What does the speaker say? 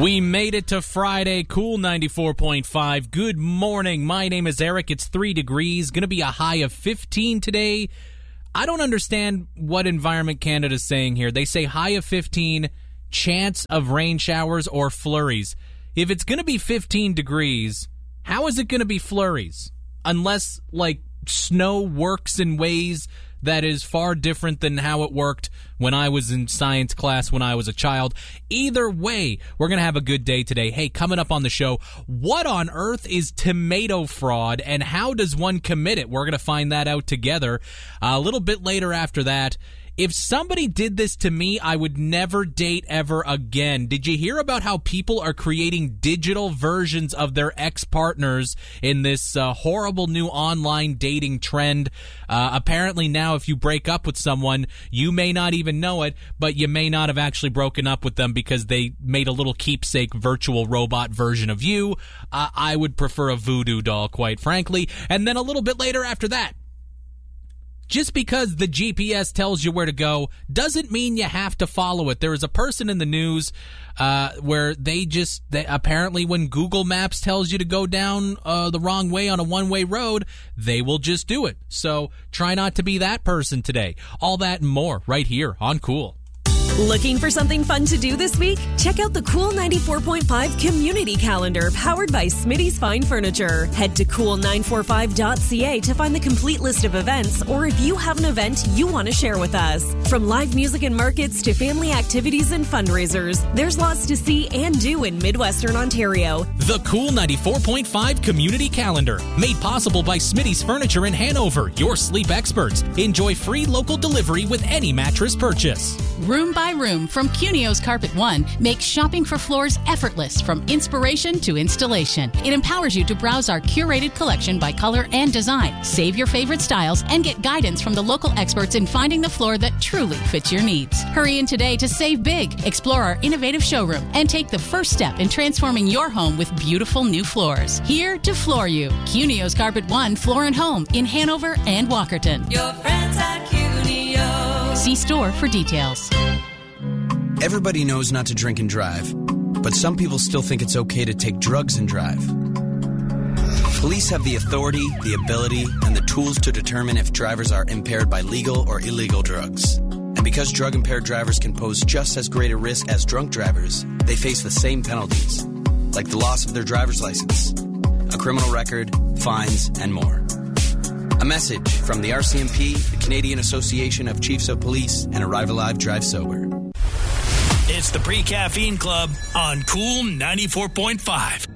We made it to Friday, Cool 94.5. Good morning. My name is Eric. It's 3 degrees. Going to be a high of 15 today. I don't understand what Environment Canada is saying here. They say high of 15, chance of rain showers or flurries. If it's going to be 15 degrees, how is it going to be flurries? Unless, snow works in ways that is far different than how it worked when I was in science class when I was a child. Either way, we're going to have a good day today. Hey, coming up on the show, what on earth is tomato fraud and how does one commit it? We're going to find that out together. A little bit later after that, if somebody did this to me, I would never date ever again. Did you hear about how people are creating digital versions of their ex-partners in this horrible new online dating trend? Apparently now if you break up with someone, you may not even know it, but you may not have actually broken up with them because they made a little keepsake virtual robot version of you. I would prefer a voodoo doll, quite frankly. And then a little bit later after that, just because the GPS tells you where to go doesn't mean you have to follow it. There is a person in the news where they apparently when Google Maps tells you to go down the wrong way on a one-way road, they will just do it. So try not to be that person today. All that and more right here on Cool. Looking for something fun to do this week? Check out the Cool 94.5 Community Calendar powered by Smitty's Fine Furniture. Head to cool945.ca to find the complete list of events, or if you have an event you want to share with us. From live music and markets to family activities and fundraisers, there's lots to see and do in Midwestern Ontario. The Cool 94.5 Community Calendar, made possible by Smitty's Furniture in Hanover, your sleep experts. Enjoy free local delivery with any mattress purchase. Room by Room from Cunio's Carpet One makes shopping for floors effortless from inspiration to installation. It empowers you to browse our curated collection by color and design, save your favorite styles, and get guidance from the local experts in finding the floor that truly fits your needs. Hurry in today to save big, explore our innovative showroom, and take the first step in transforming your home with beautiful new floors. Here to floor you. Cunio's Carpet One Floor and Home in Hanover and Walkerton. Your friends at Cunio. See store for details. Everybody knows not to drink and drive, but some people still think it's okay to take drugs and drive. Police have the authority, the ability, and the tools to determine if drivers are impaired by legal or illegal drugs. And because drug-impaired drivers can pose just as great a risk as drunk drivers, they face the same penalties, like the loss of their driver's license, a criminal record, fines, and more. A message from the RCMP, the Canadian Association of Chiefs of Police, and Arrive Alive, Drive Sober. It's the Pre-Caffeine Club on Cool 94.5.